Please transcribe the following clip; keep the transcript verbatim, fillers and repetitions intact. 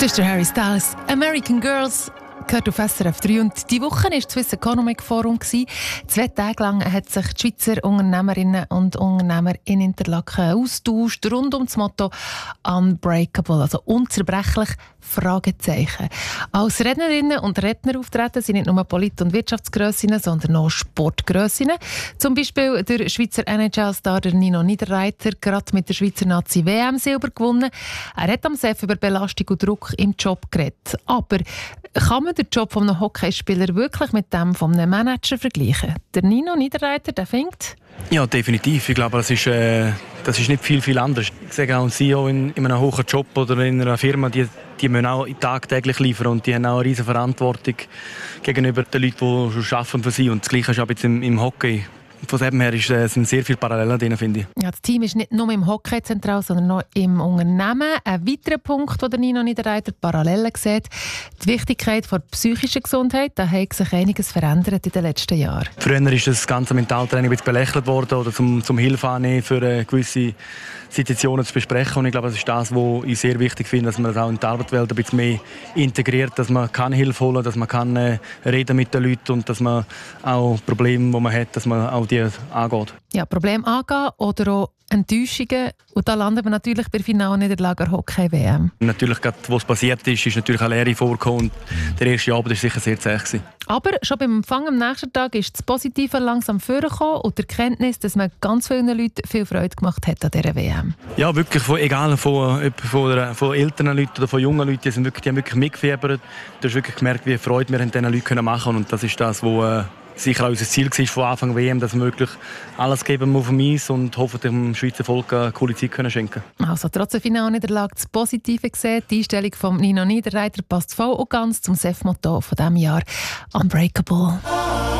Das ist der Harry Styles. American Girls gehört auf S R F drei. Und die Woche war das Swiss Economic Forum. Zwei Tage lang hat sich die Schweizer Unternehmerinnen und Unternehmer in Interlaken austauscht rund um das Motto «Unbreakable», also unzerbrechlich, Fragezeichen. Als Rednerinnen und Redner auftreten sind nicht nur Polit- und Wirtschaftsgrössinnen, sondern auch Sportgrössinnen. Zum Beispiel der Schweizer N H L-Star Nino Niederreiter, gerade mit der Schweizer Nazi-W M Silber gewonnen. Er hat am S E F über Belastung und Druck im Job geredet. Aber kann man den Job eines Hockeyspielers wirklich mit dem eines Manager vergleichen? Der Nino Niederreiter, der findet... Ja, definitiv. Ich glaube, das ist, äh, das ist nicht viel, viel anders. Ich sage auch, ein C E O in, in einem hohen Job oder in einer Firma, die, die müssen auch tagtäglich liefern und die haben auch eine riesige Verantwortung gegenüber den Leuten, die schon arbeiten für sie. Und das Gleiche ist auch jetzt im, im Hockey. Von dem her ist, äh, sind sehr viele Parallelen drin, finde ich. Ja, das Team ist nicht nur im Hockey zentral, sondern noch im Unternehmen. Ein weiterer Punkt, den Nino Niederreiter Parallelen sieht, die Wichtigkeit der psychischen Gesundheit. Da hat sich einiges verändert in den letzten Jahren. Früher ist das ganze Mentaltraining ein bisschen belächelt worden oder zum, zum Hilfe annehmen für äh, gewisse Situationen zu besprechen. Und ich glaube, das ist das, was ich sehr wichtig finde, dass man das auch in der Arbeitswelt ein bisschen mehr integriert, dass man kann Hilfe holen kann, dass man kann äh, reden mit den Leuten und dass man auch Probleme, die man hat, dass man auch die angeht. Ja, Probleme angehen oder auch Enttäuschungen. Und da landen wir natürlich bei der Finalniederlage der Hockey-W M. Natürlich, gerade, was passiert ist, ist natürlich eine Lehre vorgekommen. Der erste Abend war sicher sehr zäh. Aber schon beim Empfang am nächsten Tag ist das Positive langsam vorgekommen und die Erkenntnis, dass man ganz vielen Leuten viel Freude gemacht hat an dieser W M. Ja, wirklich, von, egal von, von, von älteren Leuten oder von jungen Leuten, die, sind wirklich, die haben wirklich mitgefiebert. Du hast wirklich gemerkt, wie Freude wir diesen Leuten machen können. Und das ist das, was... Äh, sicher auch unser Ziel war von Anfang W M, dass wir wirklich alles geben auf dem Eis und hoffen, dem Schweizer Volk eine coole Zeit können schenken. Also trotz der Finalniederlage das Positive gesehen. Die Einstellung von Nino Niederreiter passt voll und ganz zum S E F-Motto von diesem Jahr «Unbreakable».